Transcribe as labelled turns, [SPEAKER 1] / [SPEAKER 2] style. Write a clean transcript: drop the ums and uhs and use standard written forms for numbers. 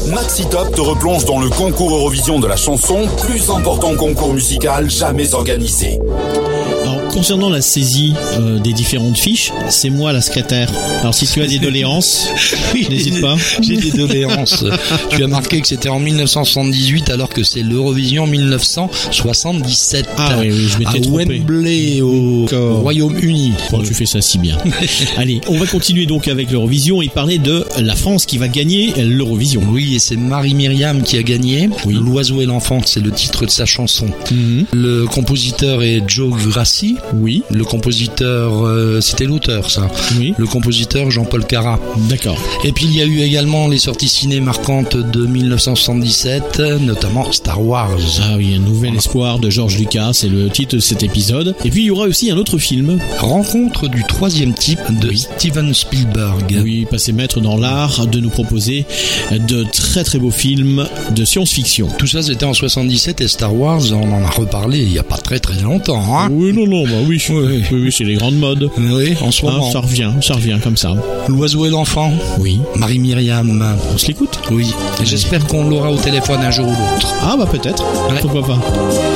[SPEAKER 1] Maxi Top te replonge dans le concours Eurovision de la chanson, plus important concours musical jamais organisé.
[SPEAKER 2] Alors, concernant la saisie des différentes fiches, c'est moi la secrétaire. Alors, si tu as des doléances, n'hésite pas.
[SPEAKER 3] J'ai des doléances. Tu as marqué que c'était en 1978 alors que c'est l'Eurovision 1977.
[SPEAKER 2] Ah oui, je m'étais trompé.
[SPEAKER 3] À Wembley, au Royaume-Uni.
[SPEAKER 2] Bon, tu fais ça si bien. Allez, on va continuer donc avec l'Eurovision et parler de la France qui va gagner l'Eurovision.
[SPEAKER 3] Oui, et c'est Marie-Myriam qui a gagné.
[SPEAKER 2] Oui.
[SPEAKER 3] L'Oiseau et l'Enfant, c'est le titre de sa chanson. Le compositeur est Joe Grassi.
[SPEAKER 2] Oui.
[SPEAKER 3] Le compositeur, c'était l'auteur, ça.
[SPEAKER 2] Oui.
[SPEAKER 3] Le compositeur Jean-Paul Cara.
[SPEAKER 2] D'accord.
[SPEAKER 3] Et puis il y a eu également les sorties ciné marquantes de 1977, notamment Star Wars.
[SPEAKER 2] Ah oui, un nouvel espoir de George Lucas, c'est le titre de cet épisode. Et puis il y aura aussi un autre film.
[SPEAKER 3] Rencontre du troisième type de Steven Spielberg.
[SPEAKER 2] Oui, passé maître dans l'art de nous proposer de très très beaux films de science-fiction.
[SPEAKER 3] Tout ça c'était en 77 et Star Wars, on en a reparlé il y a pas très très longtemps. Hein.
[SPEAKER 2] Oui, non, bah oui, c'est les grandes modes.
[SPEAKER 3] Oui, en ce moment.
[SPEAKER 2] Ça revient comme ça.
[SPEAKER 3] L'Oiseau et l'Enfant.
[SPEAKER 2] Oui.
[SPEAKER 3] Marie-Myriam.
[SPEAKER 2] On se l'écoute ?
[SPEAKER 3] Oui. Et j'espère qu'on l'aura au téléphone un jour ou l'autre.
[SPEAKER 2] Ah bah peut-être.
[SPEAKER 3] Ouais.
[SPEAKER 2] Pourquoi pas.